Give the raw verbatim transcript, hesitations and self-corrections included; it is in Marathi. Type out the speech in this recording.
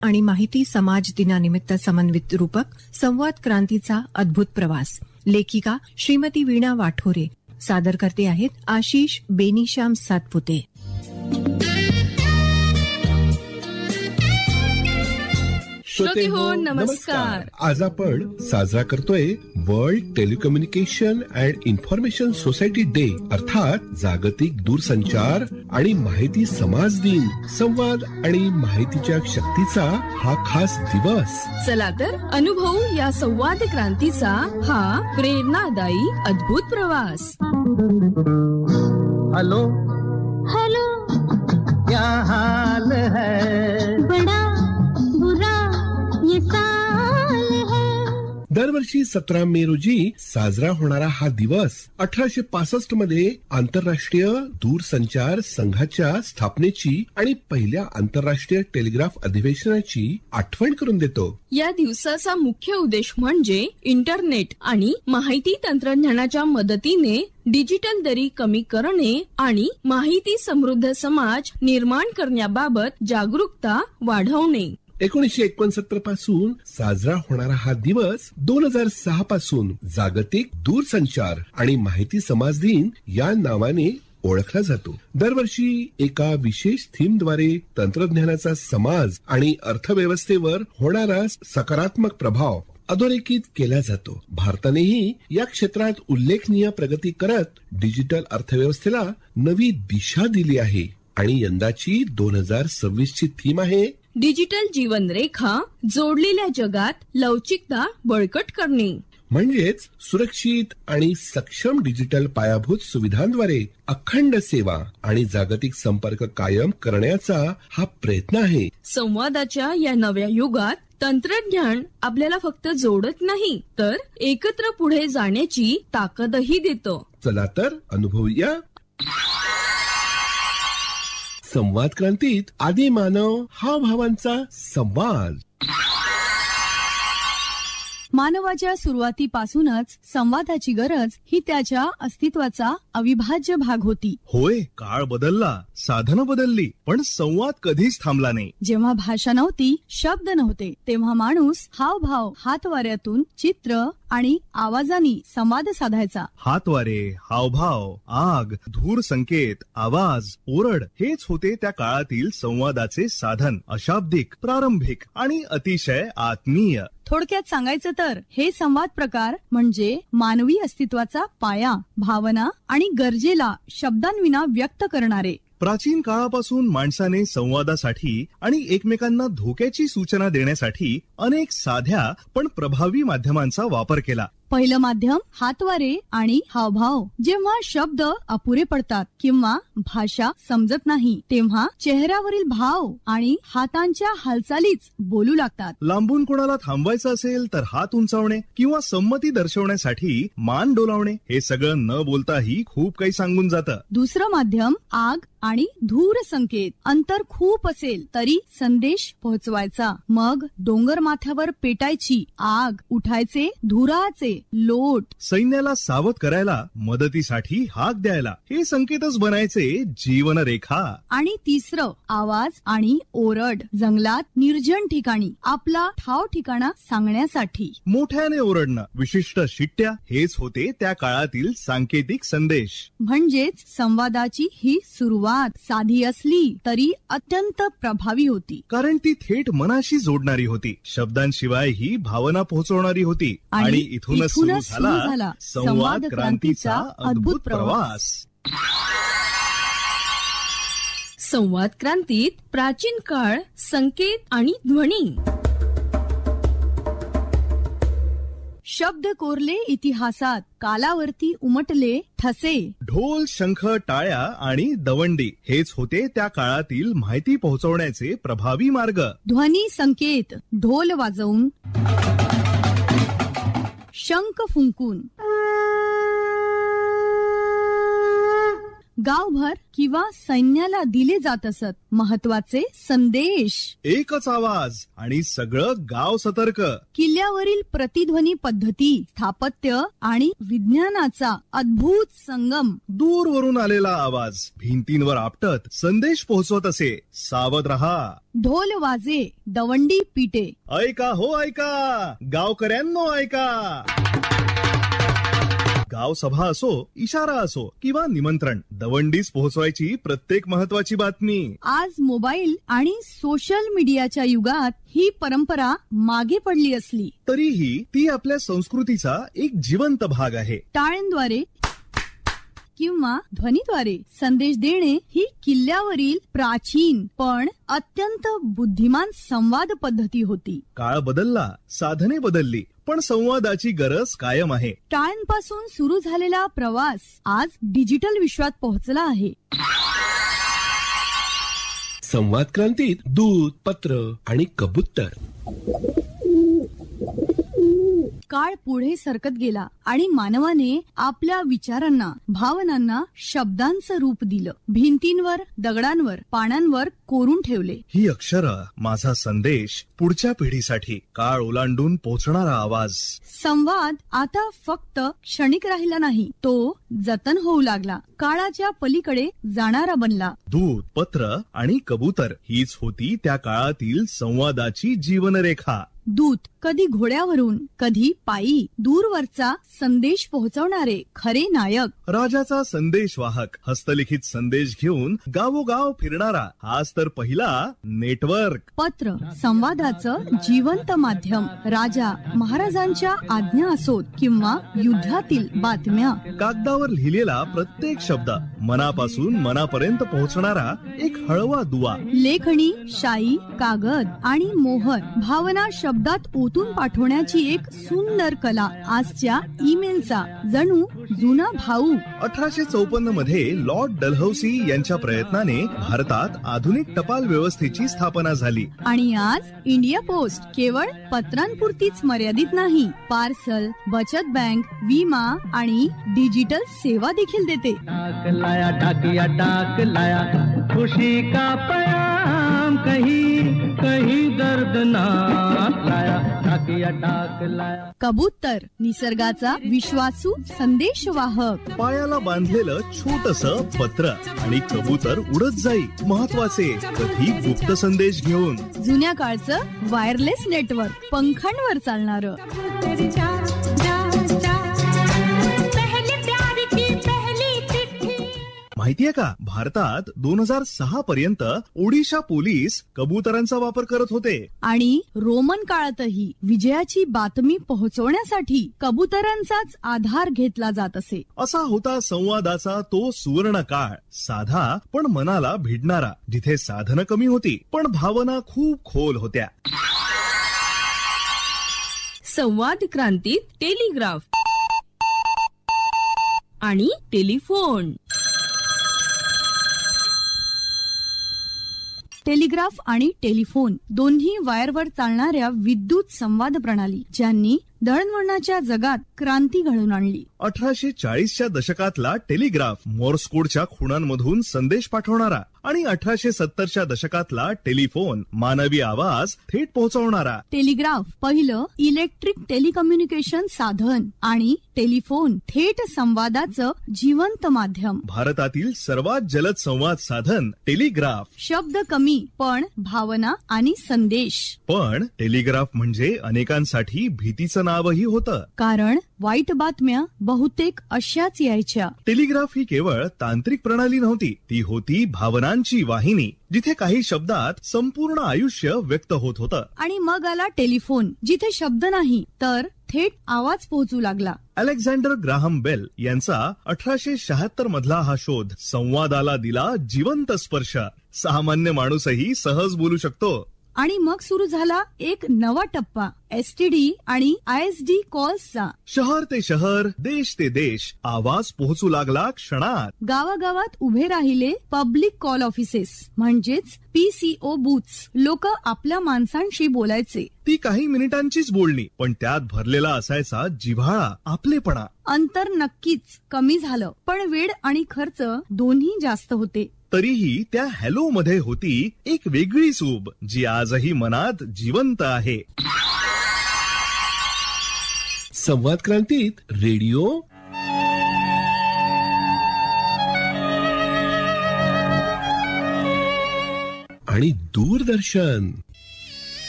आणि माहिती समाज दिनानिमित्त समन्वित रूपक संवाद क्रांतीचा अद्भुत प्रवास. लेखिका श्रीमती वीणा वाठोरे. सादर करते आहेत आशिष बेनीश्याम सातपुते. श्रोते हो नमस्कार. आज आपण साजरा करतोय world telecommunication and information society day, अर्थात जागतिक दूरसंचार आणि माहिती समाज दिन. संवाद आणि माहितीच्या शक्तीचा हा खास दिवस. चला तर अनुभवू या संवाद क्रांतीचा हा प्रेरणादायी अद्भुत प्रवास. हेलो हेलो, क्या हाल है? बड़ा बुरा ये साल है. दरवर्षी सतरा मे रोजी साजरा होणारा हा दिवस अठराशे पासष्ट मध्ये आंतरराष्ट्रीय दूरसंचार संघाच्या स्थापनेची आणि पहिल्या आंतरराष्ट्रीय टेलिग्राफ अधिवेशनाची आठवण करून देतो. या दिवसाचा मुख्य उद्देश म्हणजे इंटरनेट आणि माहिती तंत्रज्ञानाच्या मदतीने डिजिटल दरी कमी करणे आणि माहिती समृद्ध समाज निर्माण करण्याबाबत जागरूकता वाढवणे. एकोणीसशे एकोणसत्तर पासून साजरा होणारा हा दिवस दोन हजार सहा पासून जागतिक दूरसंचार आणि माहिती समाज दिन या नावाने ओळखला जातो. दरवर्षी एका विशेष थीमद्वारे तंत्रज्ञानाचा समाज आणि अर्थव्यवस्थेवर होणारा सकारात्मक प्रभाव अधोरेखित केला जातो. भारतानेही या क्षेत्रात उल्लेखनीय प्रगती करत डिजिटल अर्थव्यवस्थेला नवी दिशा दिली आहे आणि यंदाची दोन हजार सव्वीस ची थीम आहे डिजिटल जीवनरेखा, जोडलेल्या जगात लवचिकता बळकट करणे. म्हणजेच सुरक्षित आणि सक्षम डिजिटल पायाभूत सुविधांद्वारे अखंड सेवा आणि जागतिक संपर्क कायम करण्याचा हा प्रयत्न आहे. संवादाच्या या नव्या युगात तंत्रज्ञान आपल्याला फक्त जोडत नाही तर एकत्र पुढे जाण्याची ताकदही देतं. चला तर अनुभवूया. संवाद क्रांतीत आदी मानव हावभावांचा संवाद. मानवाच्या सुरुवातीपासूनच संवादाची गरज ही त्याच्या अस्तित्वाचा अविभाज्य भाग होती. होय, काळ बदलला, साधनं बदलली, पण संवाद कधीच थांबला नाही. जेव्हा भाषा नव्हती, शब्द नव्हते, तेव्हा माणूस हावभाव, हातवाऱ्यातून चित्र आणि आवाजानी संवाद साधायचा. हातवारे, हावभाव, आग, धूर संकेत, आवाज, ओरड हेच होते त्या काळातील संवादाचे साधन. अशाब्दिक, प्रारंभिक आणि अतिशय आत्मीय. थोडक्यात सांगायचं तर हे संवाद प्रकार म्हणजे मानवी अस्तित्वाचा पाया, भावना आणि गरजेला शब्दांविना व्यक्त करणारे. प्राचीन काळापासून माणसाने संवादासाठी आणि एकमेकांना धोक्याची सूचना देण्यासाठी अनेक साध्या पण प्रभावी माध्यमांचा वापर केला. पहिलं माध्यम हातवारे आणि हावभाव. जेव्हा शब्द अपुरे पडतात किंवा भाषा समजत नाही तेव्हा चेहऱ्यावरील भाव आणि हातांच्या हालचालीच बोलू लागतात. लांबून कोणाला थांबवायचं असेल तर हात उंचावणे किंवा संमती दर्शवण्यासाठी मान डोलावणे हे सगळं न बोलताही खूप काही सांगून जातं. दुसरं माध्यम आग आणि धूर संकेत. अंतर खूप असेल तरी संदेश पोहोचवायचा. मग डोंगर माथ्यावर पेटायची आग, उठायचे धुराचे लोट, सैन्याला सावध करायला, मदतीसाठी हाक द्यायला हे संकेतच बनायचे जीवनरेखा. आणि तिसरं आवाज आणि ओरड. जंगलात निर्जन ठिकाणी आपला ठाव ठिकाणा सांगण्यासाठी मोठ्याने ओरडणं, विशिष्ट शिट्ट्या हेच होते त्या काळातील सांकेतिक संदेश. म्हणजेच संवादाची ही सुरुवात साधी असली तरी अत्यंत प्रभावी होती, कारण ती थेट मनाशी जोडणारी होती, शब्दांशिवाय ही भावना पोहोचवणारी होती. आणि इथूनच सुरू झाला संवाद क्रांतीचा अद्भुत प्रवास. संवाद क्रांतीत प्राचीन काळ, संकेत आणि ध्वनी. शब्द कोरले इतिहासात, कालावरती उमटले ठसे. ढोल, शंख, टाळ्या आणि दवंडी हेच होते त्या काळातील माहिती पोहोचवण्याचे प्रभावी मार्ग. ध्वनी संकेत, ढोल वाजवून, शंख फुंकून, गावभर किंवा सैन्याला दिले जात असत महत्वाचे संदेश. एकच आवाज आणि सगळं गाव सतर्क. किल्ल्यावरील प्रतिध्वनी पद्धती, स्थापत्य आणि विज्ञानाचा अद्भुत संगम. दूरवरून आलेला आवाज भिंतींवर आपटत संदेश पोहोचवत असे. सावध रहा. ढोल वाजे, दवंडी पिटे. ऐका हो ऐका, गावकऱ्यांनो ऐका. गाव सभा असो, इशारा असो किंवा निमंत्रण, दवंडीस पोहोचवायची प्रत्येक महत्वाची बातमी. आज मोबाईल आणि सोशल मीडियाच्या युगात ही परंपरा मागे पडली असली तरीही ती आपल्या संस्कृतीचा एक जिवंत भाग आहे. टाळ्यांद्वारे किंवा ध्वनीद्वारे संदेश देणे ही किल्ल्यावरील प्राचीन पण अत्यंत बुद्धिमान संवाद पद्धती होती. काळ बदलला, साधने बदलली, पण संवादाची गरज कायम आहे. टाळ्यांपासून सुरू झालेला प्रवास आज डिजिटल विश्वात पोहोचला आहे. संवाद क्रांतीत दूत, पत्र आणि कबूतर. काळ पुढे सरकत गेला आणि मानवाने आपल्या विचारांना, भावनांना शब्दांचं रूप दिलं. भिंतींवर, दगडांवर, पानांवर कोरून ठेवले. ही अक्षरं, माझा संदेश, पुढच्या पिढीसाठी काळ ओलांडून पोहोचणारा आवाज. संवाद आता फक्त क्षणिक राहिला नाही, तो जतन होऊ लागला, काळाच्या पलीकडे जाणारा बनला. दूत, पत्र आणि कबूतर हीच होती त्या काळातील संवादाची जीवनरेखा. दूत कधी घोड्यावरून, कधी पायी, दूरवरचा संदेश पोहोचवणारे खरे नायक. राजाचा संदेशवाहक हस्तलिखित संदेश घेऊन गावोगाव फिरणारा हाच तर पहिला नेटवर्क. पत्र संवादाचं जिवंत माध्यम. राजा महाराजांच्या आज्ञा असोत किंवा युद्धातील बातम्या. कागदावर लिहिलेला प्रत्येक शब्द मनापासून मनापर्यंत पोहोचणारा एक हळवा दुवा. लेखणी, शाई, कागद आणि मोहर, भावना शब्दात ओतून पाठवण्याची एक सुंदर कला. आजच्या ईमेलचा जणू जुना भाऊ. अठराशे चौपन्न मध्ये लॉर्ड डलहौसी यांच्या प्रयत्नाने भारतात आधुनिक टपाल व्यवस्थेची स्थापना झाली. आणि आज इंडिया पोस्ट केवळ पत्रांपुरतीच मर्यादित नाही, पार्सल, बचत बँक, विमा आणि डिजिटल सेवा देखील देते. डाक लाया डाकिया डाक लाया, खुशी का पैगाम कहीं कहीं दर्द ना लाया, डाकिया डाक लाया. कबूतर निसर्गाचा विश्वासू संदेशवाहक. पायाला बांधलेलं छोटस पत्र आणि कबूतर उडत जाई महत्वाचे, कधी गुप्त संदेश घेऊन. जुन्या काळचं वायरलेस नेटवर्क, पंखांवर चालणारं. माहितीये का, भारतात दोन हजार सहा पर्यंत ओडिशा पोलीस कबुतरांचा वापर करत होते. आणि रोमन काळातही विजयाची बातमी पोहोचवण्यासाठी कबुतरांचाच आधार घेतला जात असे. असा होता संवादाचा तो सुवर्ण काळ. साधा पण मनाला भिडणारा, जिथे साधनं कमी होती पण भावना खूप खोल होत्या. संवाद क्रांतीत टेलिग्राफ आणि टेलिफोन. टेलिग्राफ आणि टेलिफोन दोन्ही वायरवर चालणाऱ्या विद्युत संवाद प्रणाली, ज्यांनी दळणवळणाच्या जगात क्रांती घडवून आणली. अठराशे चाळीसच्या दशकातला टेलिग्राफ मोर्स कोडच्या खुणांमधून संदेश पाठवणारा आणि अठराशे सत्तरच्या दशकातला टेलिफोन मानवी आवाज थेट पोहोचवणारा. टेलिग्राफ पहिलं इलेक्ट्रिक टेलिकम्युनिकेशन साधन आणि टेलिफोन थेट संवादाचं जिवंत माध्यम. भारतातील सर्वात जलद संवाद साधन टेलिग्राफ. शब्द कमी पण भावना आणि संदेश. पण टेलिग्राफ म्हणजे अनेकांसाठी भीतीचं नावही होतं, कारण वाईट बातम्या बहुतेक अशाच यायच्या. टेलिग्राफ ही केवळ तांत्रिक प्रणाली नव्हती, ती होती भावनांची वाहिनी, जिथे काही शब्दात संपूर्ण आयुष्य व्यक्त होत होतं. आणि मग आला टेलिफोन, जिथे शब्द नाही तर थेट आवाज पोहोचू लागला. अलेक्झांडर ग्राहम बेल यांचा अठराशे शहात्तर मधला हा शोध संवादाला दिला जिवंत स्पर्श. सामान्य माणूसही सहज बोलू शकतो. आणि मग सुरू झाला एक नवा टप्पा एस टी डी आणि आय एस डी कॉल्सचा. शहर ते शहर, देश ते देश, आवाज पोहोचू लागला क्षणात. गावागावात उभे राहिले पब्लिक कॉल ऑफिसेस म्हणजेच पी सी ओ बूथ्स. लोक आपल्या माणसांशी बोलायचे. ती काही मिनिटांचीच बोलणी, पण त्यात भरलेला असायचा जिव्हाळा, आपलेपणा. अंतर नक्कीच कमी झालं, पण वेळ आणि खर्च दोन्ही जास्त होते. तरीही त्या हॅलो मध्ये होती एक वेगळी सूब, जी आजही मनात जिवंत आहे. संवाद क्रांतीत रेडिओ आणि दूरदर्शन